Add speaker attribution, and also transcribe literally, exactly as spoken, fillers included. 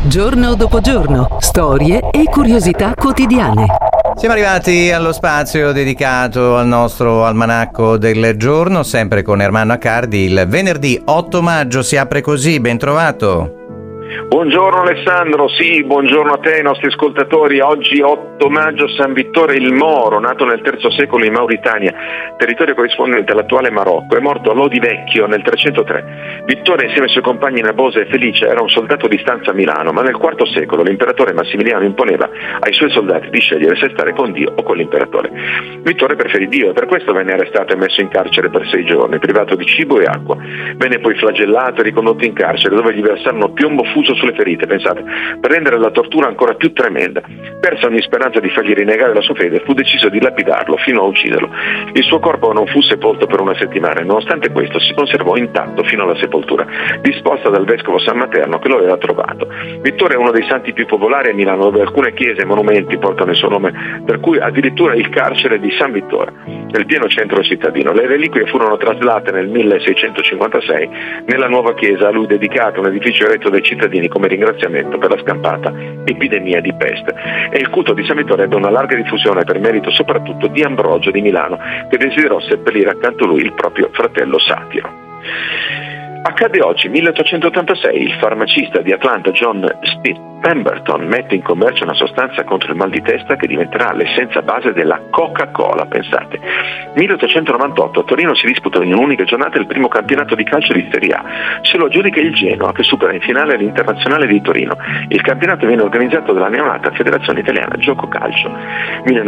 Speaker 1: Giorno dopo giorno, storie e curiosità quotidiane.
Speaker 2: Siamo arrivati allo spazio dedicato al nostro almanacco del giorno, sempre con Ermanno Accardi. Il venerdì otto maggio si apre così, ben trovato.
Speaker 3: Buongiorno Alessandro, sì, buongiorno a te e ai nostri ascoltatori. Oggi otto maggio, San Vittore il Moro, nato nel terzo secolo in Mauritania, territorio corrispondente all'attuale Marocco, è morto a Lodi Vecchio nel trecentotre. Vittore insieme ai suoi compagni Nabose e Felice era un soldato di stanza a Milano, ma nel quarto secolo l'imperatore Massimiliano imponeva ai suoi soldati di scegliere se stare con Dio o con l'imperatore. Vittore preferì Dio e per questo venne arrestato e messo in carcere per sei giorni, privato di cibo e acqua. Venne poi flagellato e ricondotto in carcere, dove gli versarono piombo fuso sulle ferite, pensate, per rendere la tortura ancora più tremenda. Persa ogni speranza di fargli rinnegare la sua fede, fu deciso di lapidarlo fino a ucciderlo. Il suo corpo non fu sepolto per una settimana e nonostante questo si conservò intatto fino alla sepoltura, disposta dal vescovo San Materno che lo aveva trovato. Vittore è uno dei santi più popolari a Milano, dove alcune chiese e monumenti portano il suo nome, per cui addirittura il carcere di San Vittore, nel pieno centro cittadino. Le reliquie furono traslate nel milleseicentocinquantasei nella nuova chiesa a lui dedicata, un edificio eretto dai cittadini come ringraziamento per la scampata epidemia di peste. E il culto di San Vittore ebbe una larga diffusione per merito soprattutto di Ambrogio di Milano, che desiderò seppellire accanto a lui il proprio fratello Satiro. Accade oggi, milleottocentottantasei, il farmacista di Atlanta John Smith Pemberton mette in commercio una sostanza contro il mal di testa che diventerà l'essenza base della Coca-Cola, pensate. milleottocentonovantotto a Torino si disputa in un'unica giornata il primo campionato di calcio di Serie A. Se lo aggiudica il Genoa, che supera in finale l'Internazionale di Torino. Il campionato viene organizzato dalla neonata Federazione Italiana Gioco Calcio. millenovecentodiciannove